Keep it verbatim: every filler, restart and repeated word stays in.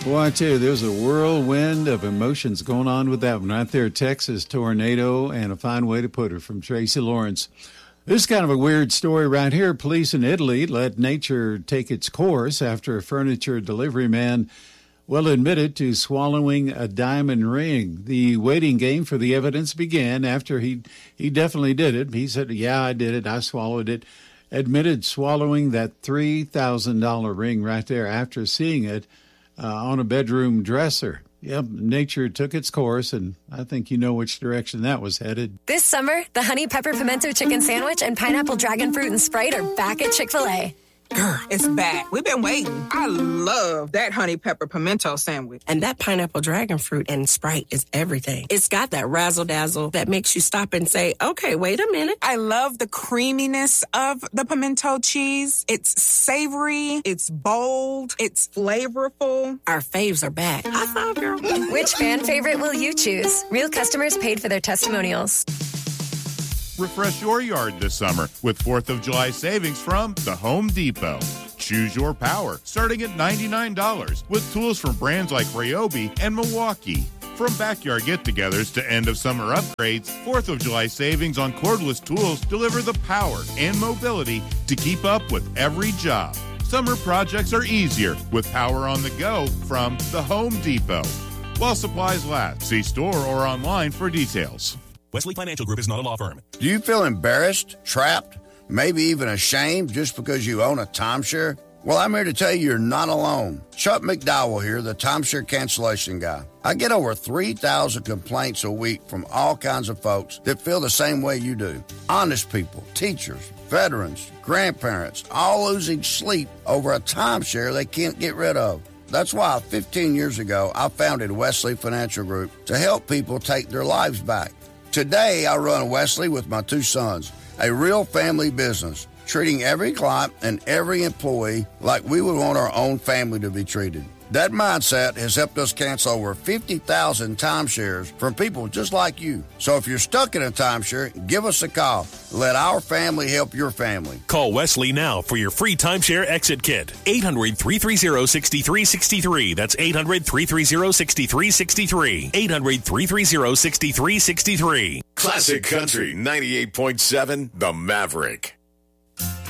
Well, I tell you, there's a whirlwind of emotions going on with that one right there. Texas tornado, and a fine way to put it from Tracy Lawrence. This is kind of a weird story right here. Police in Italy let nature take its course after a furniture delivery man, well, admitted to swallowing a diamond ring. The waiting game for the evidence began after he, he definitely did it. He said, yeah, I did it. I swallowed it. Admitted swallowing that three thousand dollars ring right there after seeing it uh, on a bedroom dresser. Yep, nature took its course, and I think you know which direction that was headed. This summer, the Honey Pepper Pimento Chicken Sandwich and Pineapple Dragon Fruit and Sprite are back at Chick-fil-A. Girl, it's back. We've been waiting. I love that honey pepper pimento sandwich. And that pineapple dragon fruit and Sprite is everything. It's got that razzle-dazzle that makes you stop and say, okay, wait a minute. I love the creaminess of the pimento cheese. It's savory. It's bold. It's flavorful. Our faves are back. High five, girl. Which fan favorite will you choose? Real customers paid for their testimonials. Refresh your yard this summer with fourth of July savings from the Home Depot. Choose your power, starting at ninety-nine dollars, with tools from brands like Ryobi and Milwaukee. From backyard get-togethers to end-of-summer upgrades, fourth of July savings on cordless tools deliver the power and mobility to keep up with every job. Summer projects are easier with power on the go from the Home Depot. While supplies last, see store or online for details. Wesley Financial Group is not a law firm. Do you feel embarrassed, trapped, maybe even ashamed just because you own a timeshare? Well, I'm here to tell you you're not alone. Chuck McDowell here, the timeshare cancellation guy. I get over three thousand complaints a week from all kinds of folks that feel the same way you do. Honest people, teachers, veterans, grandparents, all losing sleep over a timeshare they can't get rid of. That's why fifteen years ago, I founded Wesley Financial Group to help people take their lives back. Today, I run Wesley with my two sons, a real family business, treating every client and every employee like we would want our own family to be treated. That mindset has helped us cancel over fifty thousand timeshares from people just like you. So if you're stuck in a timeshare, give us a call. Let our family help your family. Call Wesley now for your free timeshare exit kit. eight hundred, three three zero, six three six three. That's eight hundred, three three zero, six three six three. eight hundred, three three zero, six three six three. Classic Country ninety-eight point seven, The Maverick.